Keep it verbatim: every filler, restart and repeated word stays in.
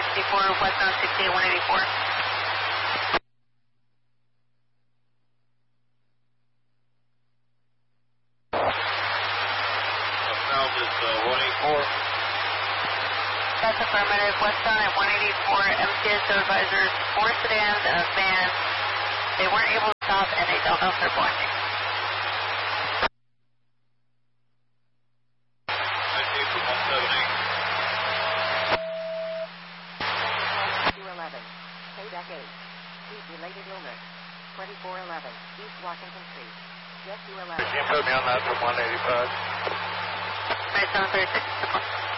fifty-four, westbound sixty-eight, one eighty-four. Westbound is uh, one eighty-four. That's affirmative. Westbound at one eighty-four, M T S advisors, four sedans and a van. They weren't able to stop and they don't know if they're blocking. nineteen from one seventy. two eleven, Kodak eight. Heat-related illness. twenty-four eleven, East Washington Street. Jet two eleven. Can you put me on that from one eighty-five? nine seven thirty-six.